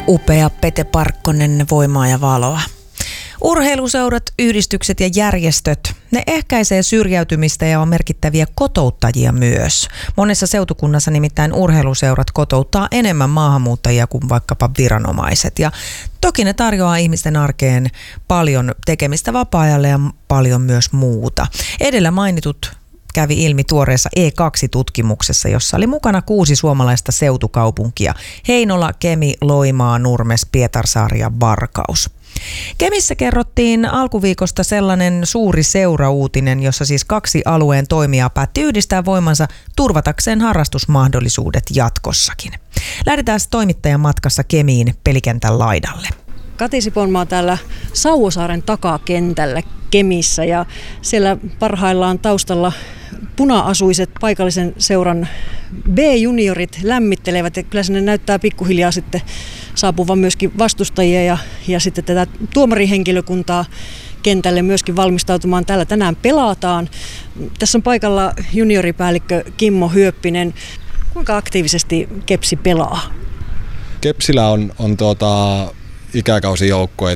Upea Pete Parkkonen, voimaa ja valoa. Urheiluseurat, yhdistykset ja järjestöt, ne ehkäisee syrjäytymistä ja on merkittäviä kotouttajia myös. Monessa seutukunnassa nimittäin urheiluseurat kotouttaa enemmän maahanmuuttajia kuin vaikkapa viranomaiset. Ja toki ne tarjoaa ihmisten arkeen paljon tekemistä vapaa-ajalle ja paljon myös muuta. Edellä mainitut kävi ilmi tuoreessa E2-tutkimuksessa, jossa oli mukana 6 suomalaista seutukaupunkia: Heinola, Kemi, Loimaa, Nurmes, Pietarsaari ja Varkaus. Kemissä kerrottiin alkuviikosta sellainen suuri seurauutinen, jossa siis 2 alueen toimijaa päätti yhdistää voimansa turvatakseen harrastusmahdollisuudet jatkossakin. Lähdetään toimittajan matkassa Kemiin pelikentän laidalle. Kati Sipoonmaa täällä Sauvosaaren takakentällä Kemissä, ja siellä parhaillaan taustalla puna-asuiset paikallisen seuran B-juniorit lämmittelevät, ja kyllä sinne näyttää pikkuhiljaa sitten saapuvan myöskin vastustajia ja sitten tätä tuomarihenkilökuntaa kentälle myöskin valmistautumaan. Täällä tänään pelataan. Tässä on paikalla junioripäällikkö Kimmo Hyöppinen. Kuinka aktiivisesti Kepsi pelaa? Kepsillä on ikäkausijoukkue